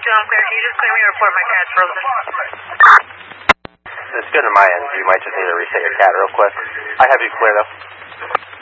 2, I'm clear. Can you just clear me and report my cat's frozen? It's good on my end. You might just need to reset your cat real quick. I have you clear though.